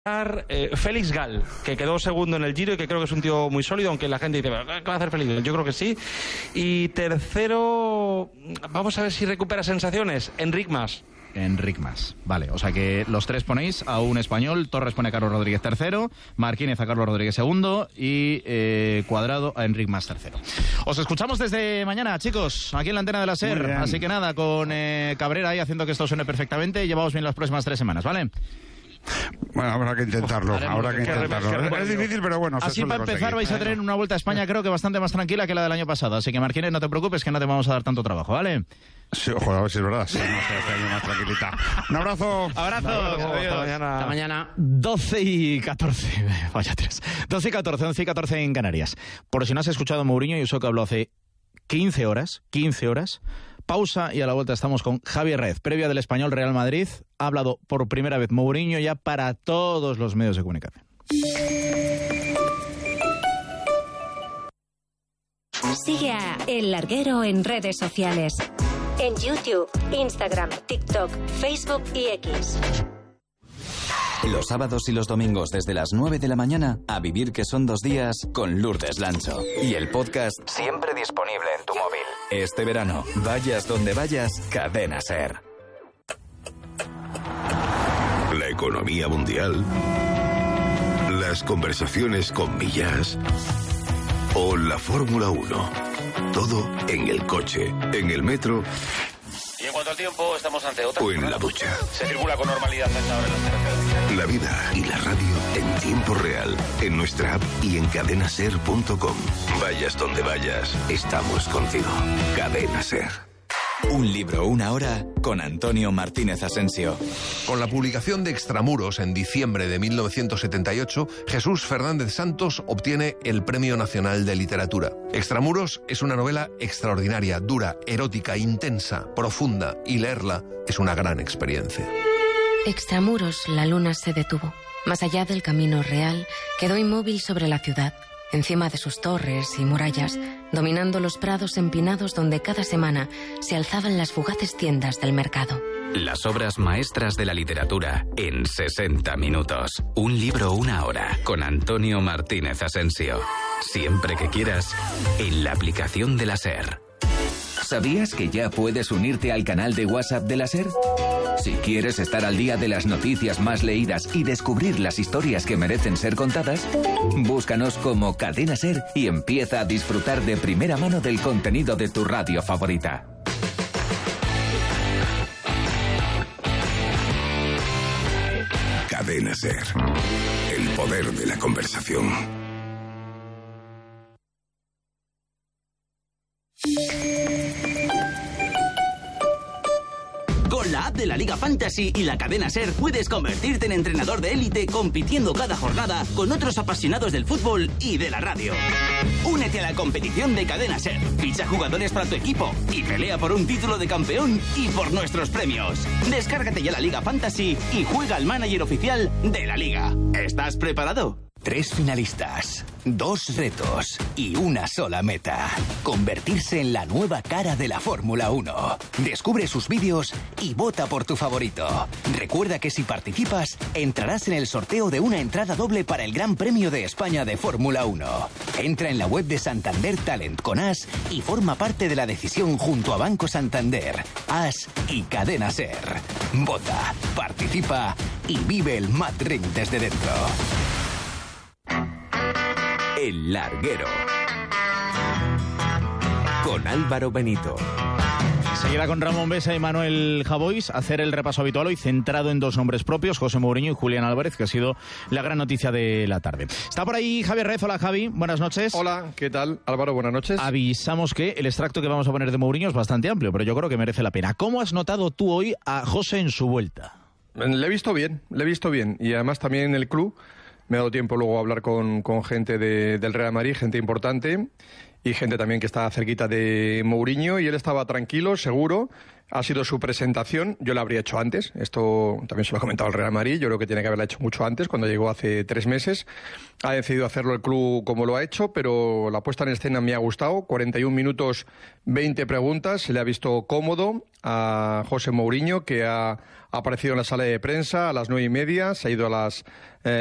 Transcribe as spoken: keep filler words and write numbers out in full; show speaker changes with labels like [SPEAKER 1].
[SPEAKER 1] Eh, Félix Gal, que quedó segundo en el Giro y que creo que es un tío muy sólido, aunque la gente dice, ¿qué va a hacer Félix Gal? Yo creo que sí. Y tercero, vamos a ver si recupera sensaciones, Enric Mas.
[SPEAKER 2] Enric Mas, vale, o sea que los tres ponéis a un español. Torres pone a Carlos Rodríguez tercero, Marquínez a Carlos Rodríguez segundo y eh, Cuadrado a Enric Mas tercero. Os escuchamos desde mañana, chicos, aquí en la antena de la SER, así que nada, con eh, Cabrera ahí haciendo que esto suene perfectamente. Llevaos bien las próximas tres semanas, ¿vale?
[SPEAKER 3] Bueno, habrá que intentarlo, habrá que intentarlo. Es difícil, pero bueno.
[SPEAKER 2] Así para empezar vais a tener una vuelta a España creo que bastante más tranquila que la del año pasado. Así que Marquínez, no te preocupes que no te vamos a dar tanto trabajo, ¿vale?
[SPEAKER 3] Sí, ojo, a ver si es verdad. Sí, no sé, este año más tranquilita. Un abrazo.
[SPEAKER 2] Abrazo.
[SPEAKER 1] Hasta mañana.
[SPEAKER 4] Hasta mañana.
[SPEAKER 2] doce y catorce. Vaya tres. doce y catorce, once y catorce en Canarias. Por si no has escuchado Mourinho, y eso que habló hace quince horas, quince horas. Pausa y a la vuelta estamos con Javier Rez, previa del Español Real Madrid. Ha hablado por primera vez Mourinho ya para todos los medios de comunicación.
[SPEAKER 5] Sigue a El Larguero en redes sociales. En YouTube, Instagram, TikTok, Facebook y X.
[SPEAKER 6] Los sábados y los domingos desde las nueve de la mañana, a vivir que son dos días con Lourdes Lancho. Y el podcast siempre disponible en tu móvil. Este verano, vayas donde vayas, Cadena SER.
[SPEAKER 7] La economía mundial, las conversaciones con Millás o la Fórmula uno. Todo en el coche, en el metro.
[SPEAKER 8] Y en cuanto al tiempo, estamos ante otra.
[SPEAKER 7] O en la ducha.
[SPEAKER 8] Se circula con normalidad a esta hora en las carreteras.
[SPEAKER 7] La vida y la radio en tiempo real, en nuestra app y en cadena ser punto com. Vayas donde vayas, estamos contigo. Cadena SER.
[SPEAKER 6] Un libro, una hora, con Antonio Martínez Asensio.
[SPEAKER 9] Con la publicación de Extramuros en diciembre de mil novecientos setenta y ocho, Jesús Fernández Santos obtiene el Premio Nacional de Literatura. Extramuros es una novela extraordinaria, dura, erótica, intensa, profunda, y leerla es una gran experiencia.
[SPEAKER 10] Extramuros, la luna se detuvo. Más allá del camino real, quedó inmóvil sobre la ciudad, encima de sus torres y murallas, dominando los prados empinados donde cada semana se alzaban las fugaces tiendas del mercado.
[SPEAKER 6] Las obras maestras de la literatura en sesenta minutos. Un libro, una hora, con Antonio Martínez Asensio. Siempre que quieras, en la aplicación de la SER.
[SPEAKER 11] ¿Sabías que ya puedes unirte al canal de WhatsApp de la SER? Si quieres estar al día de las noticias más leídas y descubrir las historias que merecen ser contadas, búscanos como Cadena SER y empieza a disfrutar de primera mano del contenido de tu radio favorita.
[SPEAKER 7] Cadena SER. El poder de la conversación.
[SPEAKER 12] Con la app de la Liga Fantasy y la cadena SER puedes convertirte en entrenador de élite compitiendo cada jornada con otros apasionados del fútbol y de la radio. Únete a la competición de Cadena SER, ficha jugadores para tu equipo y pelea por un título de campeón y por nuestros premios. Descárgate ya la Liga Fantasy y juega al manager oficial de la Liga. ¿Estás preparado?
[SPEAKER 11] Tres finalistas, dos retos y una sola meta. Convertirse en la nueva cara de la Fórmula uno. Descubre sus vídeos y vota por tu favorito. Recuerda que si participas, entrarás en el sorteo de una entrada doble para el Gran Premio de España de Fórmula uno. Entra en la web de Santander Talent con As y forma parte de la decisión junto a Banco Santander, As y Cadena SER. Vota, participa y vive el Mad Ring desde dentro. El Larguero con Álvaro Benito.
[SPEAKER 2] Seguirá con Ramón Besa y Manuel Javois, hacer el repaso habitual hoy centrado en dos nombres propios, José Mourinho y Julián Álvarez, que ha sido la gran noticia de la tarde. Está por ahí Javier Rez. Hola, Javi, buenas noches.
[SPEAKER 13] Hola, ¿qué tal? Álvaro, buenas noches.
[SPEAKER 2] Avisamos que el extracto que vamos a poner de Mourinho es bastante amplio, pero yo creo que merece la pena. ¿Cómo has notado tú hoy a José en su vuelta?
[SPEAKER 13] Le he visto bien, le he visto bien, y además también en el club me ha dado tiempo luego a hablar con, con gente de, del Real Madrid, gente importante, y gente también que está cerquita de Mourinho, y él estaba tranquilo, seguro. Ha sido su presentación, yo la habría hecho antes, esto también se lo ha comentado el Real Madrid, yo creo que tiene que haberla hecho mucho antes, cuando llegó hace tres meses. Ha decidido hacerlo el club como lo ha hecho, pero la puesta en escena me ha gustado, cuarenta y un minutos, veinte preguntas, se le ha visto cómodo a José Mourinho, que ha aparecido en la sala de prensa a las nueve y media, se ha ido a las